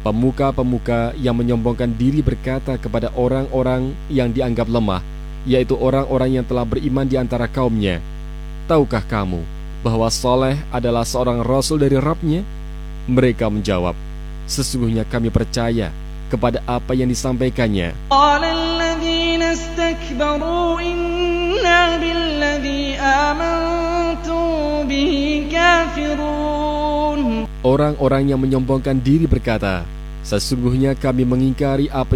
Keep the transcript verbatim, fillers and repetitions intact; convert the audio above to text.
Pemuka-pemuka yang menyombongkan diri berkata kepada orang-orang yang dianggap lemah, yaitu orang-orang yang telah beriman di antara kaumnya, "Tahukah kamu bahwa Saleh adalah seorang rasul dari Rabb-Nya?" Mereka menjawab, "Sesungguhnya kami percaya kepada apa yang disampaikannya." Orang-orang yang menyombongkan diri berkata, "Sesungguhnya kami mengingkari apa